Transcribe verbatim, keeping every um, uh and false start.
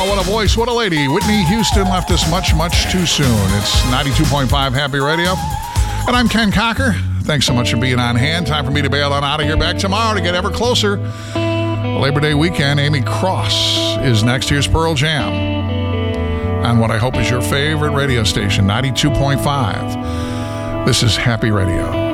what a voice, what a lady. Whitney Houston left us much, much too soon. It's ninety-two point five Happy Radio. And I'm Ken Cocker. Thanks so much for being on hand. Time for me to bail on out of here. Back tomorrow to get ever closer. Labor Day weekend. Amy Cross is next. Here's Pearl Jam on what I hope is your favorite radio station, ninety-two point five. This is Happy Radio.